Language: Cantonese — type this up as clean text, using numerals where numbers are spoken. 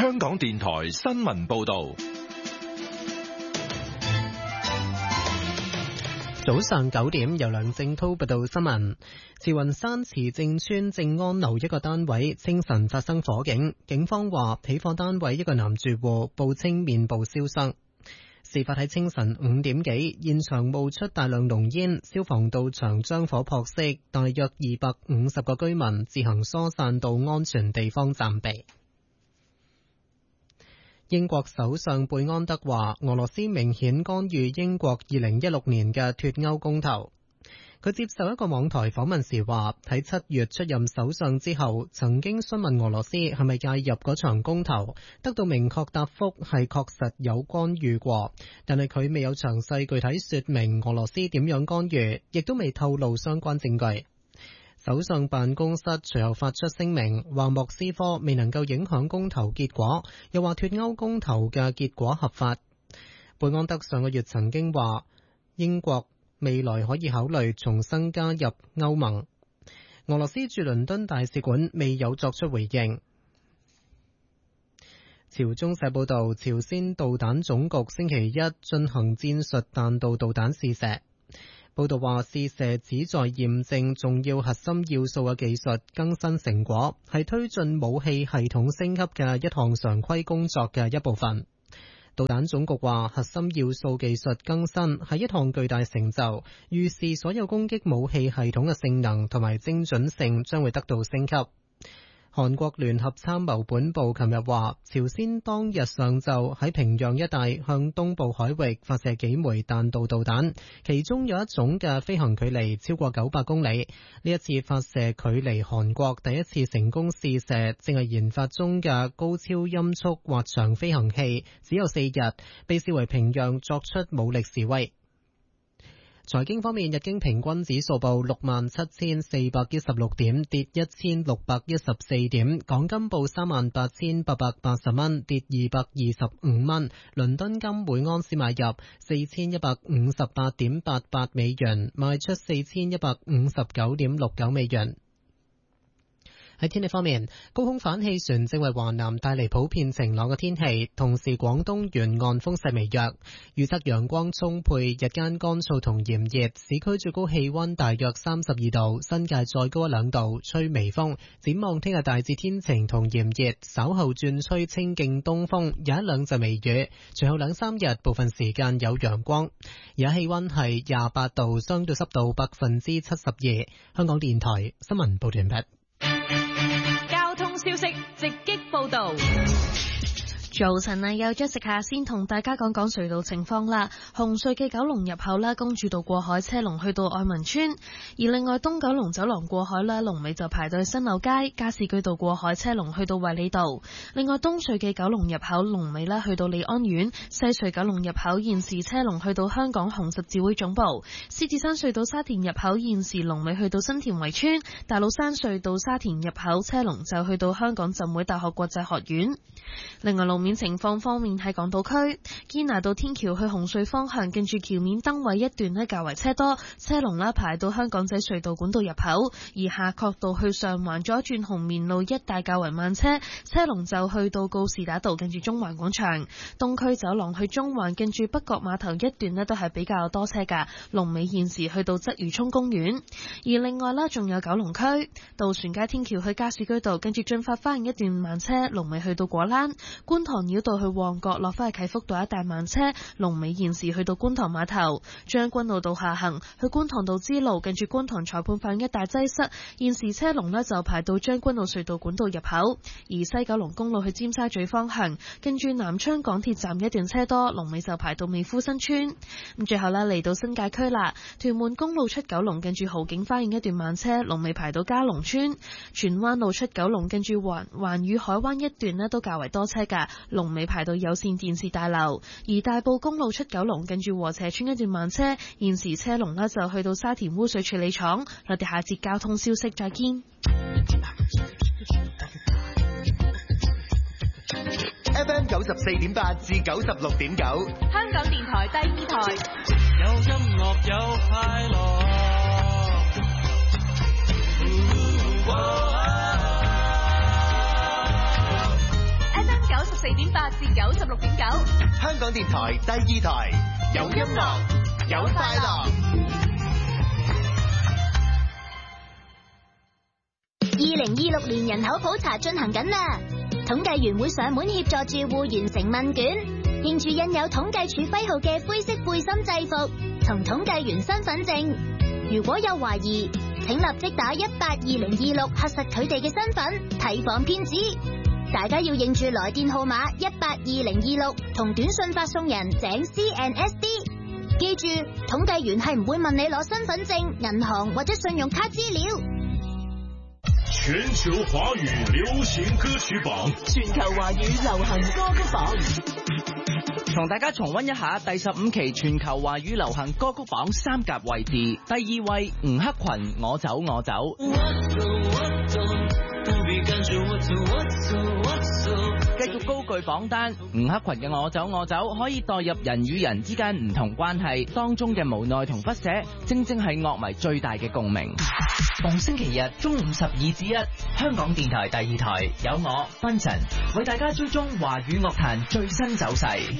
香港電台新聞報道。 早上9點，由梁正濤報道新聞。慈雲山慈正邨正安樓一個單位清晨發生火警，警方話起火單位一個男住戶報稱面部燒傷。事發喺清晨5點幾，現場冒出大量濃煙，消防到場將火撲熄，大約250個居民自行疏散到安全地方暫避。英國首相貝安德話，俄羅斯明顯干預英國2016年嘅脫歐公投。佢接受一個網台訪問時話，喺7月出任首相之後，曾經詢問俄羅斯係咪介入嗰場公投，得到明確答覆係確實有干預過，但係佢未有詳細具體說明俄羅斯點樣干預，亦都未透露相關證據。首相辦公室隨後發出聲明，話莫斯科未能夠影響公投結果，又話脫歐公投嘅結果合法。貝安德上個月曾經話，英國未來可以考慮重新加入歐盟。俄羅斯駐倫敦大使館未有作出回應。朝中社報道，朝鮮導彈總局星期一進行戰術彈道導彈試射。報道話，試射旨在驗證重要核心要素嘅技術更新成果，係推進武器系統升級嘅一項常規工作嘅一部分。導彈總局話，核心要素技術更新係一項巨大成就，預示所有攻擊武器系統嘅性能同埋精準性將會得到升級。韓國聯合參謀本部琴日話，朝鮮當日上晝喺平壤一帶向東部海域發射幾枚彈道導彈，其中有一種嘅飛行距離超過900公里。呢一次發射距離韓國第一次成功試射正係研發中嘅高超音速滑翔飛行器只有4日，被視為平壤作出武力示威。財經方面，日經平均指數報67,416點，跌1614點；港金報38,880蚊，跌225蚊；倫敦金每安士買入4158.88美元，賣出4159.69美元。喺天氣方面，高空反氣旋正為華南帶嚟普遍晴朗嘅天氣，同時廣東沿岸風勢微弱。預測陽光充沛，日間乾燥同炎熱，市區最高氣溫大約32度，新界再高1-2度，吹微風。展望聽日大致天晴同炎熱，稍後轉吹清勁東風，有1-2陣微雨。隨後2-3日部分時間有陽光。而家氣溫係28度，相對濕度72%。香港電台新聞報道完畢。 交通消息直擊報道。早晨啊，有 Jessica 先同大家講講隧道情況啦。紅隧嘅九龍入口啦，公主道過海車龍去到愛民村；而另外東九龍走廊過海啦，龍尾就排到新樓街；加士居道過海車龍去到衛理道。另外東隧嘅九龍入口龍尾啦去到利安苑；西隧九龍入口現時車龍去到香港紅十字會總部；獅子山隧道沙田入口現時龍尾去到新田圍村；大老山隧道沙田入口車龍就去到香港浸會大學國際學院。另外路面情況方面，喺港島區堅拿道天橋去紅隧方向，近住橋面燈位一段呢較為車多，車龍啦排到香港仔隧道管道入口；而夏慤道去上環左轉紅棉路一帶較為慢車，車龍就去到告士打道近住中環廣場。東區走廊去中環近住北角碼頭一段呢都係比較多車㗎，龍尾現時去到鰂魚涌公園。而另外啦，仲有九龍區渡船街天橋去加士居道近住駿發花園一段慢車，龍尾去到果欄。觀塘繞道去旺角落返去啟福道一帶慢車，龍尾現時去到觀塘碼頭。將軍澳道下行去觀塘道支路近住觀塘裁判法院一帶擠塞，現時車龍呢就排到將軍澳隧道管道入口。而西九龍公路去尖沙咀方向近住南昌港鐵站一段車多，龍尾就排到美孚新村。咁最後呢，嚟到新界區啦，屯門公路出九龍近住豪景花園一段慢車，龍尾排到嘉龍村。荃灣路出九龍近住環宇海灣一段呢都較為多車㗎，龍尾排到有線電視大樓。而大埔公路出九龍近住禾輋村一段慢車，現時車龍呢就去到沙田污水處理廠。我哋下節交通消息再見。 FM 94.8至96.9， 香港電台第2台， 有音樂有快樂。 FM 94 94.8至96.9， 香港電台第二台，有音樂，有快樂。 2026年人口普查進行緊啦，統計員會上門協助住戶完成問卷，認住印有統計處徽號嘅灰色背心制服同統計員身份證。如果有懷疑，請立即打182026核實佢哋嘅身份，提防騙子。大家要認住來電號碼182026同短信發送人井 CNSD。記住，統計員係唔會問你攞身份證、銀行或者信用卡資料。 全球華語流行歌曲榜， 全球華語流行歌曲榜， 同大家重溫一下第15期全球華語流行歌曲榜三甲位置。第2位吳克群，我走我走。繼續高踞榜單，吳克群嘅我走我走可以代入人與人之間唔同關係當中嘅無奈同不捨，正正係樂迷最大嘅共鳴。逢星期日中午12至1，香港電台第二台有我 Benson 為大家追蹤華語樂壇最新走勢。